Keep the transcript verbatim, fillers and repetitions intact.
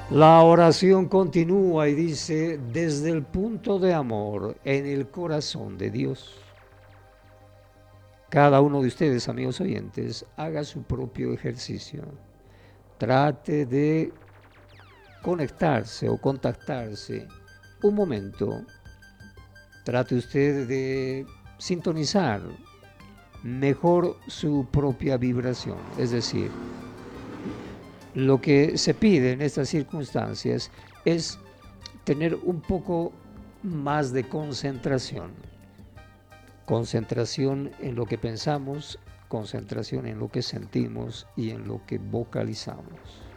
La oración continúa y dice, desde el punto de amor en el corazón de Dios. Cada uno de ustedes, amigos oyentes, haga su propio ejercicio. Trate de conectarse o contactarse un momento. Trate usted de sintonizar mejor su propia vibración. Es decir, lo que se pide en estas circunstancias es tener un poco más de concentración. Concentración en lo que pensamos, concentración en lo que sentimos y en lo que vocalizamos.